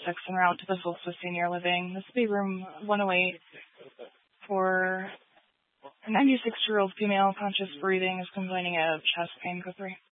6 en route to the Solstice Senior Living. This will be room 108 for a 96-year-old female conscious breathing is complaining of chest pain. Code 3.